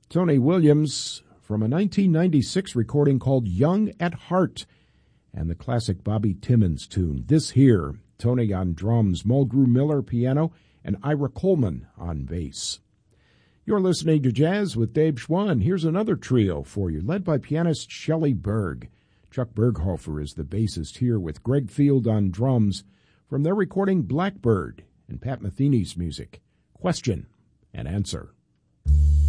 Tony Williams from a 1996 recording called Young at Heart, and the classic Bobby Timmons tune, This Here. Tony on drums, Mulgrew Miller piano, and Ira Coleman on bass. You're listening to Jazz with Dave Schwann. Here's another trio for you, led by pianist Shelley Berg. Chuck Berghofer is the bassist here with Greg Field on drums from their recording Blackbird, and Pat Metheny's music, Question and Answer.